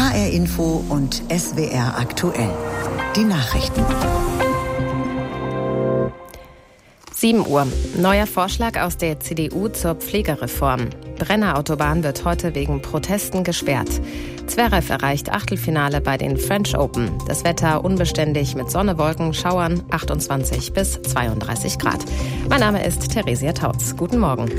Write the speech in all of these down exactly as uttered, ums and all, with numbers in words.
H R Info und S W R aktuell. Die Nachrichten. sieben Uhr. Neuer Vorschlag aus der C D U zur Pflegereform. Brennerautobahn wird heute wegen Protesten gesperrt. Zverev erreicht Achtelfinale bei den French Open. Das Wetter unbeständig mit Sonne, Wolken, Schauern, achtundzwanzig bis zweiunddreißig Grad. Mein Name ist Theresia Tautz. Guten Morgen.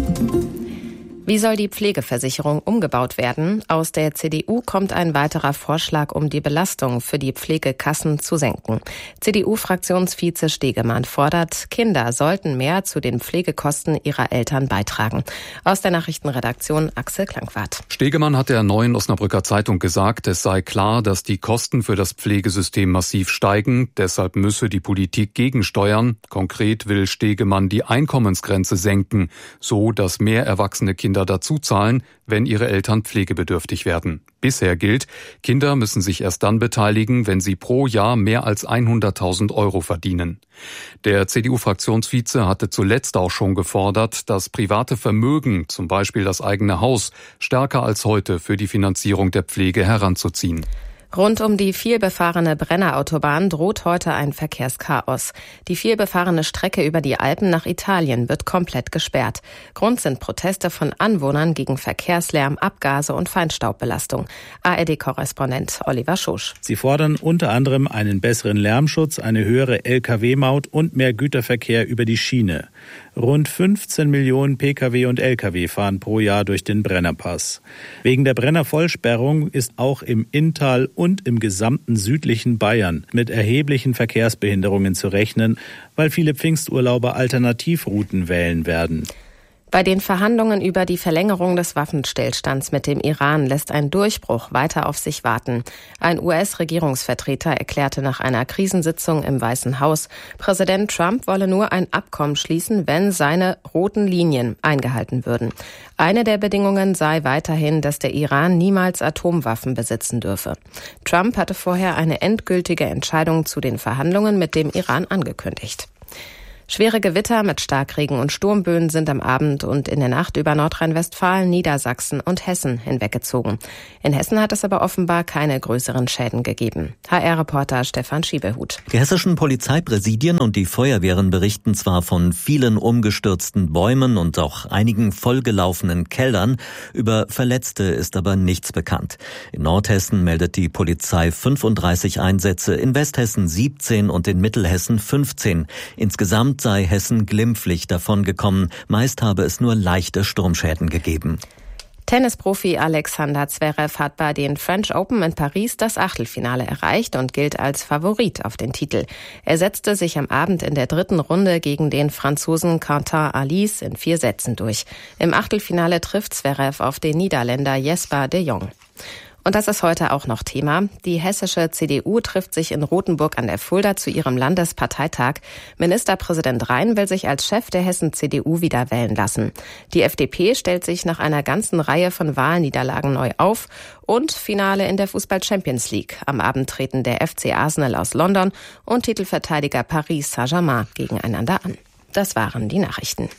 Wie soll die Pflegeversicherung umgebaut werden? Aus der C D U kommt ein weiterer Vorschlag, um die Belastung für die Pflegekassen zu senken. C D U-Fraktionsvize Stegemann fordert, Kinder sollten mehr zu den Pflegekosten ihrer Eltern beitragen. Aus der Nachrichtenredaktion Axel Klangwart. Stegemann hat der Neuen Osnabrücker Zeitung gesagt, es sei klar, dass die Kosten für das Pflegesystem massiv steigen. Deshalb müsse die Politik gegensteuern. Konkret will Stegemann die Einkommensgrenze senken, so dass mehr erwachsene Kinder dazu zahlen, wenn ihre Eltern pflegebedürftig werden. Bisher gilt, Kinder müssen sich erst dann beteiligen, wenn sie pro Jahr mehr als hunderttausend Euro verdienen. Der C D U-Fraktionsvize hatte zuletzt auch schon gefordert, das private Vermögen, zum Beispiel das eigene Haus, stärker als heute für die Finanzierung der Pflege heranzuziehen. Rund um die vielbefahrene Brennerautobahn droht heute ein Verkehrschaos. Die vielbefahrene Strecke über die Alpen nach Italien wird komplett gesperrt. Grund sind Proteste von Anwohnern gegen Verkehrslärm, Abgase und Feinstaubbelastung. A R D-Korrespondent Oliver Schosch. Sie fordern unter anderem einen besseren Lärmschutz, eine höhere L K W-Maut und mehr Güterverkehr über die Schiene. Rund fünfzehn Millionen P K W und L K W fahren pro Jahr durch den Brennerpass. Wegen der Brennervollsperrung ist auch im Inntal und im gesamten südlichen Bayern mit erheblichen Verkehrsbehinderungen zu rechnen, weil viele Pfingsturlauber Alternativrouten wählen werden. Bei den Verhandlungen über die Verlängerung des Waffenstillstands mit dem Iran lässt ein Durchbruch weiter auf sich warten. Ein U S-Regierungsvertreter erklärte nach einer Krisensitzung im Weißen Haus, Präsident Trump wolle nur ein Abkommen schließen, wenn seine roten Linien eingehalten würden. Eine der Bedingungen sei weiterhin, dass der Iran niemals Atomwaffen besitzen dürfe. Trump hatte vorher eine endgültige Entscheidung zu den Verhandlungen mit dem Iran angekündigt. Schwere Gewitter mit Starkregen und Sturmböen sind am Abend und in der Nacht über Nordrhein-Westfalen, Niedersachsen und Hessen hinweggezogen. In Hessen hat es aber offenbar keine größeren Schäden gegeben. H R-Reporter Stefan Schiebehut. Die hessischen Polizeipräsidien und die Feuerwehren berichten zwar von vielen umgestürzten Bäumen und auch einigen vollgelaufenen Kellern. Über Verletzte ist aber nichts bekannt. In Nordhessen meldet die Polizei fünfunddreißig Einsätze, in Westhessen siebzehn und in Mittelhessen fünfzehn. Insgesamt sei Hessen glimpflich davongekommen. Meist habe es nur leichte Sturmschäden gegeben. Tennisprofi Alexander Zverev hat bei den French Open in Paris das Achtelfinale erreicht und gilt als Favorit auf den Titel. Er setzte sich am Abend in der dritten Runde gegen den Franzosen Quentin Halys in vier Sätzen durch. Im Achtelfinale trifft Zverev auf den Niederländer Jesper de Jong. Und das ist heute auch noch Thema. Die hessische C D U trifft sich in Rothenburg an der Fulda zu ihrem Landesparteitag. Ministerpräsident Rhein will sich als Chef der Hessen-C D U wieder wählen lassen. Die F D P stellt sich nach einer ganzen Reihe von Wahlniederlagen neu auf. Und Finale in der Fußball-Champions League. Am Abend treten der F C Arsenal aus London und Titelverteidiger Paris Saint-Germain gegeneinander an. Das waren die Nachrichten.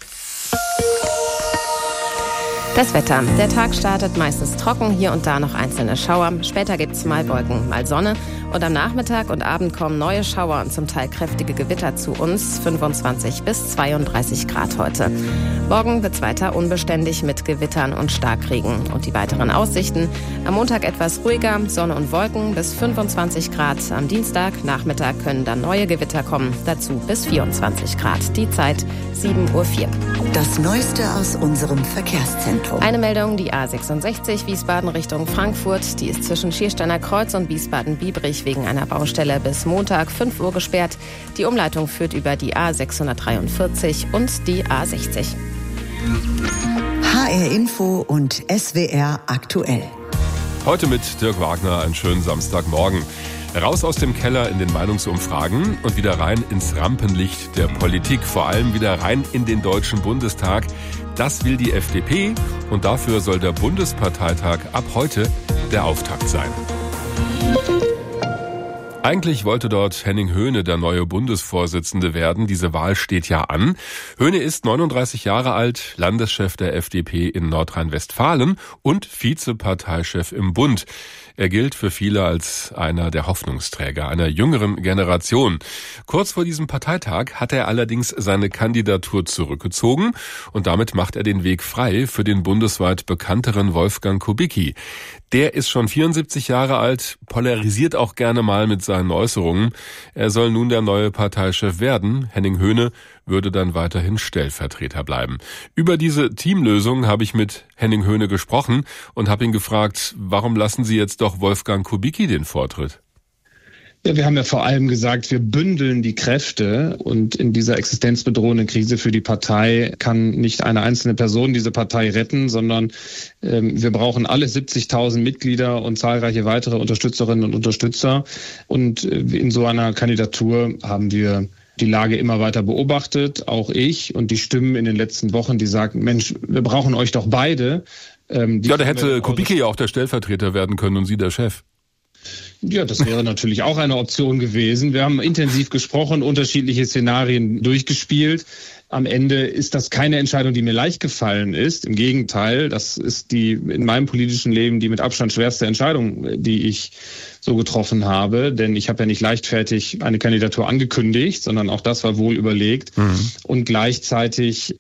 Das Wetter. Der Tag startet meistens trocken, hier und da noch einzelne Schauer. Später gibt es mal Wolken, mal Sonne. Und am Nachmittag und Abend kommen neue Schauer und zum Teil kräftige Gewitter zu uns. fünfundzwanzig bis zweiunddreißig Grad heute. Morgen wird es weiter unbeständig mit Gewittern und Starkregen. Und die weiteren Aussichten. Am Montag etwas ruhiger, Sonne und Wolken bis fünfundzwanzig Grad. Am Dienstag, Nachmittag können dann neue Gewitter kommen. Dazu bis vierundzwanzig Grad. Die Zeit sieben Uhr vier. Das Neueste aus unserem Verkehrszentrum. Eine Meldung, die A sechsundsechzig Wiesbaden Richtung Frankfurt. Die ist zwischen Schiersteiner Kreuz und Wiesbaden-Biebrich wegen einer Baustelle bis Montag fünf Uhr gesperrt. Die Umleitung führt über die A sechshundertdreiundvierzig und die A sechzig. H R Info und S W R aktuell. Heute mit Dirk Wagner, einen schönen Samstagmorgen. Raus aus dem Keller in den Meinungsumfragen und wieder rein ins Rampenlicht der Politik. Vor allem wieder rein in den Deutschen Bundestag. Das will die F D P und dafür soll der Bundesparteitag ab heute der Auftakt sein. Eigentlich wollte dort Henning Höhne der neue Bundesvorsitzende werden. Diese Wahl steht ja an. Höhne ist neununddreißig Jahre alt, Landeschef der F D P in Nordrhein-Westfalen und Vizeparteichef im Bund. Er gilt für viele als einer der Hoffnungsträger einer jüngeren Generation. Kurz vor diesem Parteitag hat er allerdings seine Kandidatur zurückgezogen und damit macht er den Weg frei für den bundesweit bekannteren Wolfgang Kubicki. Der ist schon vierundsiebzig Jahre alt, polarisiert auch gerne mal mit seinen Äußerungen. Er soll nun der neue Parteichef werden. Henning Höhne würde dann weiterhin Stellvertreter bleiben. Über diese Teamlösung habe ich mit Henning Höhne gesprochen und habe ihn gefragt, warum lassen Sie jetzt doch Wolfgang Kubicki den Vortritt? Ja, wir haben ja vor allem gesagt, wir bündeln die Kräfte und in dieser existenzbedrohenden Krise für die Partei kann nicht eine einzelne Person diese Partei retten, sondern ähm, wir brauchen alle siebzigtausend Mitglieder und zahlreiche weitere Unterstützerinnen und Unterstützer. Und äh, in so einer Kandidatur haben wir die Lage immer weiter beobachtet, auch ich und die Stimmen in den letzten Wochen, die sagten, Mensch, wir brauchen euch doch beide. Ähm, ja, da hätte Kubicki ja auch der Stellvertreter werden können und Sie der Chef. Ja, das wäre natürlich auch eine Option gewesen. Wir haben intensiv gesprochen, unterschiedliche Szenarien durchgespielt. Am Ende ist das keine Entscheidung, die mir leicht gefallen ist. Im Gegenteil, das ist die in meinem politischen Leben die mit Abstand schwerste Entscheidung, die ich so getroffen habe. Denn ich habe ja nicht leichtfertig eine Kandidatur angekündigt, sondern auch das war wohl überlegt. Mhm. Und gleichzeitig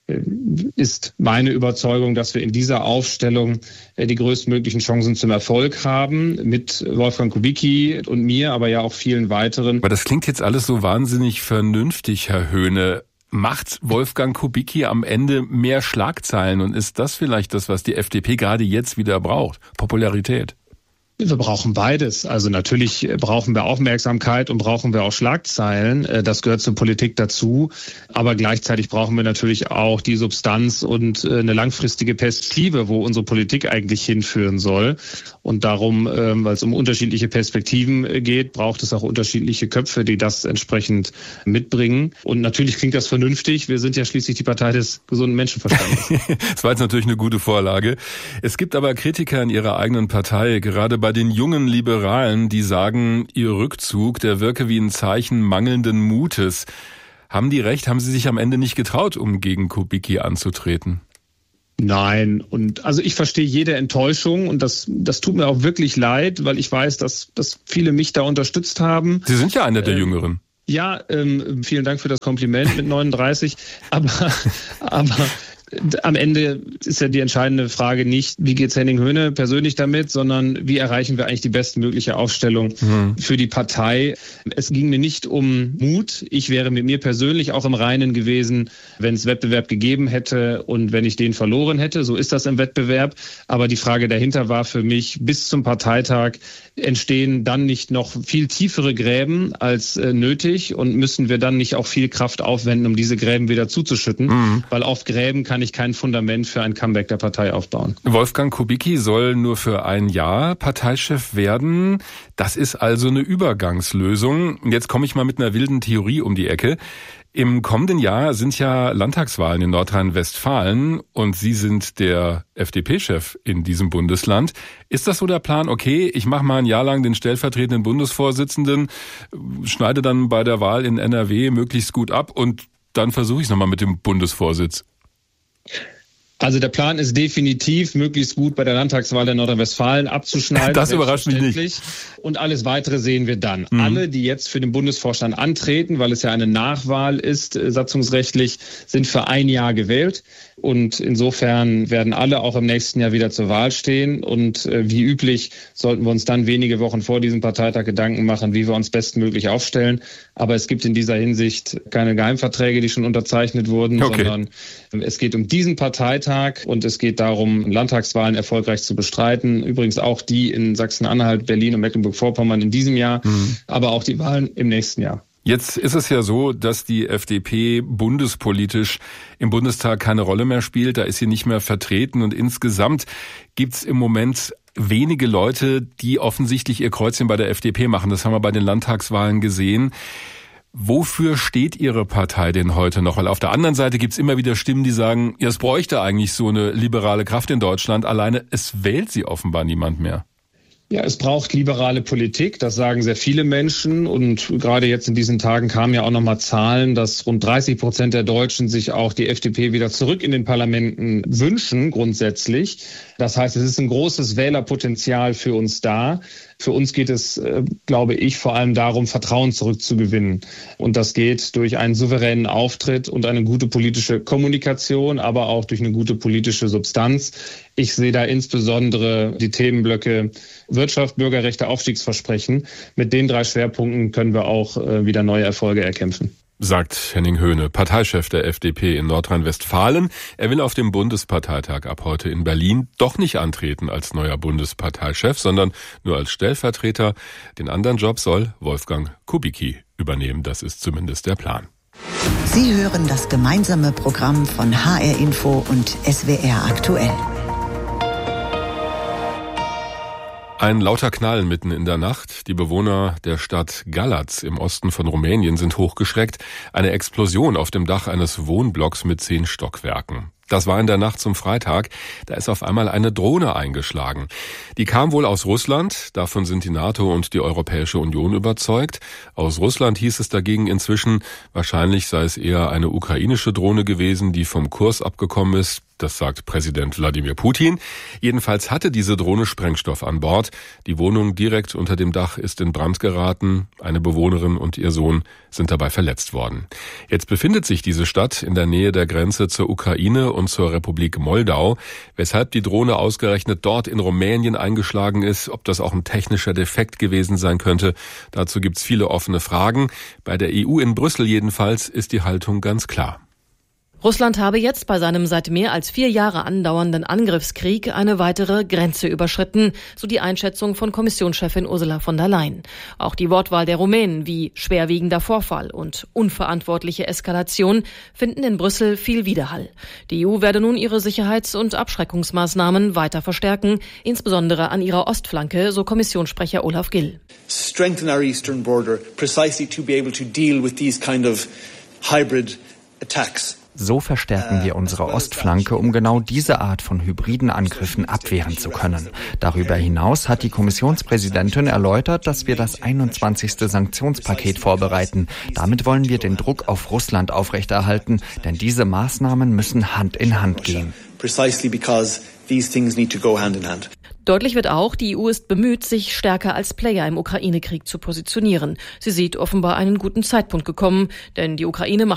ist meine Überzeugung, dass wir in dieser Aufstellung die größtmöglichen Chancen zum Erfolg haben mit Wolfgang Kubicki und mir, aber ja auch vielen weiteren. Aber das klingt jetzt alles so wahnsinnig vernünftig, Herr Höhne. Macht Wolfgang Kubicki am Ende mehr Schlagzeilen und ist das vielleicht das, was die F D P gerade jetzt wieder braucht? Popularität? Wir brauchen beides. Also natürlich brauchen wir Aufmerksamkeit und brauchen wir auch Schlagzeilen. Das gehört zur Politik dazu. Aber gleichzeitig brauchen wir natürlich auch die Substanz und eine langfristige Perspektive, wo unsere Politik eigentlich hinführen soll. Und darum, weil es um unterschiedliche Perspektiven geht, braucht es auch unterschiedliche Köpfe, die das entsprechend mitbringen. Und natürlich klingt das vernünftig. Wir sind ja schließlich die Partei des gesunden Menschenverstandes. Das war jetzt natürlich eine gute Vorlage. Es gibt aber Kritiker in Ihrer eigenen Partei, gerade bei Bei den jungen Liberalen, die sagen, ihr Rückzug, der wirke wie ein Zeichen mangelnden Mutes. Haben die recht? Haben sie sich am Ende nicht getraut, um gegen Kubicki anzutreten? Nein, und also ich verstehe jede Enttäuschung und das das tut mir auch wirklich leid, weil ich weiß, dass dass viele mich da unterstützt haben. Sie sind ja einer der ähm, Jüngeren. Ja, ähm, vielen Dank für das Kompliment mit neununddreißig, aber aber am Ende ist ja die entscheidende Frage nicht, wie geht's Henning Höhne persönlich damit, sondern wie erreichen wir eigentlich die bestmögliche Aufstellung mhm. für die Partei. Es ging mir nicht um Mut. Ich wäre mit mir persönlich auch im Reinen gewesen, wenn es Wettbewerb gegeben hätte und wenn ich den verloren hätte. So ist das im Wettbewerb. Aber die Frage dahinter war für mich, bis zum Parteitag entstehen dann nicht noch viel tiefere Gräben als äh, nötig und müssen wir dann nicht auch viel Kraft aufwenden, um diese Gräben wieder zuzuschütten, mhm. weil auf Gräben kann ich kein Fundament für ein Comeback der Partei aufbauen. Wolfgang Kubicki soll nur für ein Jahr Parteichef werden. Das ist also eine Übergangslösung. Jetzt komme ich mal mit einer wilden Theorie um die Ecke. Im kommenden Jahr sind ja Landtagswahlen in Nordrhein-Westfalen und Sie sind der F D P-Chef in diesem Bundesland. Ist das so der Plan? Okay, ich mache mal ein Jahr lang den stellvertretenden Bundesvorsitzenden, schneide dann bei der Wahl in N R W möglichst gut ab und dann versuche ich es nochmal mit dem Bundesvorsitz. Also der Plan ist definitiv, möglichst gut bei der Landtagswahl in Nordrhein-Westfalen abzuschneiden. Das überrascht mich nicht. Und alles Weitere sehen wir dann. Mhm. Alle, die jetzt für den Bundesvorstand antreten, weil es ja eine Nachwahl ist, satzungsrechtlich, sind für ein Jahr gewählt. Und insofern werden alle auch im nächsten Jahr wieder zur Wahl stehen. Und äh, wie üblich sollten wir uns dann wenige Wochen vor diesem Parteitag Gedanken machen, wie wir uns bestmöglich aufstellen. Aber es gibt in dieser Hinsicht keine Geheimverträge, die schon unterzeichnet wurden, okay. sondern es geht um diesen Parteitag und es geht darum, Landtagswahlen erfolgreich zu bestreiten. Übrigens auch die in Sachsen-Anhalt, Berlin und Mecklenburg-Vorpommern in diesem Jahr, mhm. aber auch die Wahlen im nächsten Jahr. Jetzt ist es ja so, dass die F D P bundespolitisch im Bundestag keine Rolle mehr spielt. Da ist sie nicht mehr vertreten. Und insgesamt gibt es im Moment wenige Leute, die offensichtlich ihr Kreuzchen bei der F D P machen. Das haben wir bei den Landtagswahlen gesehen. Wofür steht Ihre Partei denn heute noch? Weil auf der anderen Seite gibt es immer wieder Stimmen, die sagen, ja, es bräuchte eigentlich so eine liberale Kraft in Deutschland. Alleine es wählt sie offenbar niemand mehr. Ja, es braucht liberale Politik, das sagen sehr viele Menschen. Und gerade jetzt in diesen Tagen kamen ja auch nochmal Zahlen, dass rund dreißig Prozent der Deutschen sich auch die F D P wieder zurück in den Parlamenten wünschen, grundsätzlich. Das heißt, es ist ein großes Wählerpotenzial für uns da. Für uns geht es, äh, glaube ich, vor allem darum, Vertrauen zurückzugewinnen. Und das geht durch einen souveränen Auftritt und eine gute politische Kommunikation, aber auch durch eine gute politische Substanz. Ich sehe da insbesondere die Themenblöcke Wirtschaft, Bürgerrechte, Aufstiegsversprechen. Mit den drei Schwerpunkten können wir auch äh, wieder neue Erfolge erkämpfen. Sagt Henning Höhne, Parteichef der F D P in Nordrhein-Westfalen. Er will auf dem Bundesparteitag ab heute in Berlin doch nicht antreten als neuer Bundesparteichef, sondern nur als Stellvertreter. Den anderen Job soll Wolfgang Kubicki übernehmen. Das ist zumindest der Plan. Sie hören das gemeinsame Programm von H R Info und S W R aktuell. Ein lauter Knall mitten in der Nacht. Die Bewohner der Stadt Galați im Osten von Rumänien sind hochgeschreckt. Eine Explosion auf dem Dach eines Wohnblocks mit zehn Stockwerken. Das war in der Nacht zum Freitag. Da ist auf einmal eine Drohne eingeschlagen. Die kam wohl aus Russland. Davon sind die NATO und die Europäische Union überzeugt. Aus Russland hieß es dagegen inzwischen, wahrscheinlich sei es eher eine ukrainische Drohne gewesen, die vom Kurs abgekommen ist. Das sagt Präsident Wladimir Putin. Jedenfalls hatte diese Drohne Sprengstoff an Bord. Die Wohnung direkt unter dem Dach ist in Brand geraten. Eine Bewohnerin und ihr Sohn sind dabei verletzt worden. Jetzt befindet sich diese Stadt in der Nähe der Grenze zur Ukraine und zur Republik Moldau. Weshalb die Drohne ausgerechnet dort in Rumänien eingeschlagen ist, ob das auch ein technischer Defekt gewesen sein könnte, dazu gibt's viele offene Fragen. Bei der E U in Brüssel jedenfalls ist die Haltung ganz klar. Russland habe jetzt bei seinem seit mehr als vier Jahre andauernden Angriffskrieg eine weitere Grenze überschritten, so die Einschätzung von Kommissionschefin Ursula von der Leyen. Auch die Wortwahl der Rumänen wie schwerwiegender Vorfall und unverantwortliche Eskalation finden in Brüssel viel Widerhall. Die E U werde nun ihre Sicherheits- und Abschreckungsmaßnahmen weiter verstärken, insbesondere an ihrer Ostflanke, so Kommissionssprecher Olaf Gill. Strengthen our eastern border precisely to be able to deal with these kind of hybrid attacks. So verstärken wir unsere Ostflanke, um genau diese Art von hybriden Angriffen abwehren zu können. Darüber hinaus hat die Kommissionspräsidentin erläutert, dass wir das einundzwanzigste Sanktionspaket vorbereiten. Damit wollen wir den Druck auf Russland aufrechterhalten, denn diese Maßnahmen müssen Hand in Hand gehen. Deutlich wird auch, die E U ist bemüht, sich stärker als Player im Ukraine-Krieg zu positionieren. Sie sieht offenbar einen guten Zeitpunkt gekommen, denn die Ukraine macht